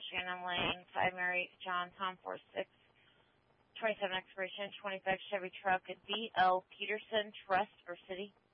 Shannon Lane, 5 Mary John Tom 46, 27 expiration, 25 Chevy truck at D.L. Peterson Trust or City.